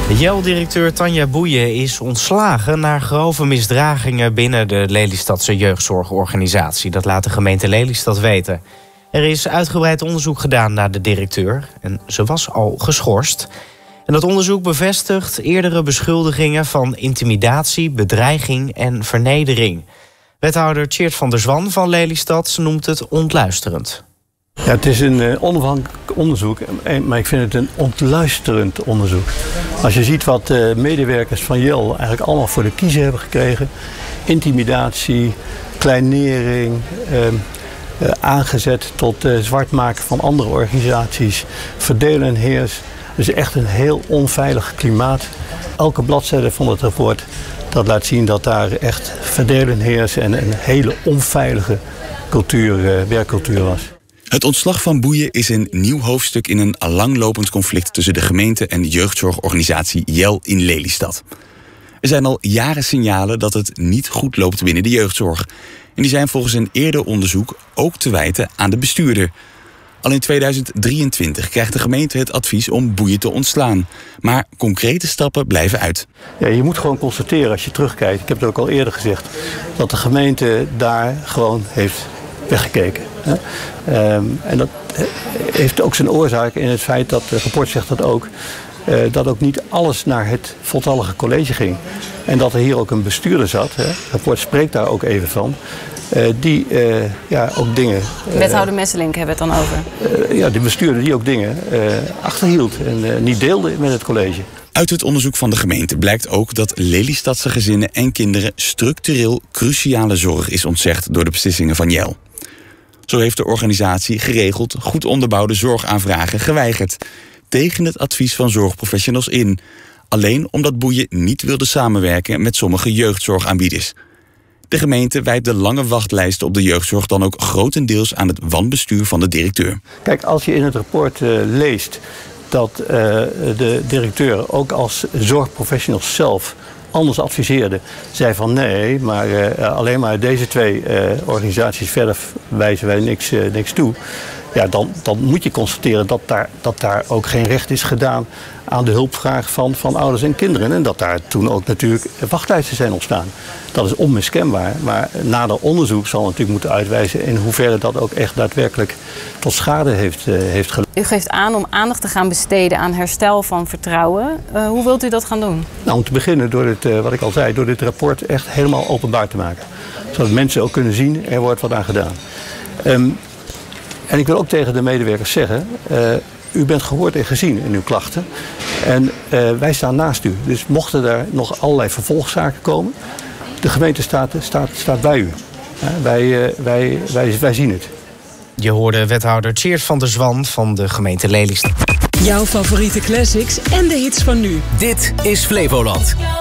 JEL-directeur Tanja Boeien is ontslagen na grove misdragingen binnen de Lelystadse jeugdzorgorganisatie. Dat laat de gemeente Lelystad weten. Er is uitgebreid onderzoek gedaan naar de directeur en ze was al geschorst. En dat onderzoek bevestigt eerdere beschuldigingen van intimidatie, bedreiging en vernedering. Wethouder Tjeerd van der Zwan van Lelystad noemt het ontluisterend. Ja, het is een onafhankelijk onderzoek, maar ik vind het een ontluisterend onderzoek. Als je ziet wat medewerkers van JEL eigenlijk allemaal voor de kiezer hebben gekregen. Intimidatie, kleinering, aangezet tot zwart maken van andere organisaties, verdelen en heers. Dus echt een heel onveilig klimaat. Elke bladzijde van het rapport dat laat zien dat daar echt verdelen en heers en een hele onveilige werkcultuur was. Het ontslag van Boeien is een nieuw hoofdstuk in een langlopend conflict tussen de gemeente en de jeugdzorgorganisatie JEL in Lelystad. Er zijn al jaren signalen dat het niet goed loopt binnen de jeugdzorg. En die zijn volgens een eerder onderzoek ook te wijten aan de bestuurder. Al in 2023 krijgt de gemeente het advies om Boeien te ontslaan. Maar concrete stappen blijven uit. Ja, je moet gewoon constateren als je terugkijkt, ik heb het ook al eerder gezegd, dat de gemeente daar gewoon heeft weggekeken. En dat heeft ook zijn oorzaak in het feit dat het rapport zegt dat ook. Dat ook niet alles naar het voltallige college ging. En dat er hier ook een bestuurder zat. Het rapport spreekt daar ook even van. Die ook dingen... Wethouder Messelink hebben we het dan over. De bestuurder die ook dingen achterhield en niet deelde met het college. Uit het onderzoek van de gemeente blijkt ook dat Lelystadse gezinnen en kinderen structureel cruciale zorg is ontzegd door de beslissingen van JEL. Zo heeft de organisatie geregeld goed onderbouwde zorgaanvragen geweigerd, tegen het advies van zorgprofessionals in. Alleen omdat Boeien niet wilde samenwerken met sommige jeugdzorgaanbieders. De gemeente wijt de lange wachtlijsten op de jeugdzorg dan ook grotendeels aan het wanbestuur van de directeur. Kijk, als je in het rapport leest dat de directeur ook als zorgprofessionals zelf anders adviseerde, zei van nee, maar alleen maar deze twee organisaties, verder wijzen wij niks toe. Ja, dan moet je constateren dat daar ook geen recht is gedaan aan de hulpvraag van ouders en kinderen. En dat daar toen ook natuurlijk wachtlijsten zijn ontstaan. Dat is onmiskenbaar, maar nader onderzoek zal natuurlijk moeten uitwijzen in hoeverre dat ook echt daadwerkelijk tot schade heeft geleid. U geeft aan om aandacht te gaan besteden aan herstel van vertrouwen. Hoe wilt u dat gaan doen? Nou, om te beginnen door wat ik al zei, door dit rapport echt helemaal openbaar te maken. Zodat mensen ook kunnen zien, er wordt wat aan gedaan. En ik wil ook tegen de medewerkers zeggen, u bent gehoord en gezien in uw klachten. En wij staan naast u. Dus mochten er nog allerlei vervolgzaken komen, de gemeente staat bij u. Wij zien het. Je hoorde wethouder Tjeerd van der Zwan van de gemeente Lelystad. Jouw favoriete classics en de hits van nu. Dit is Flevoland.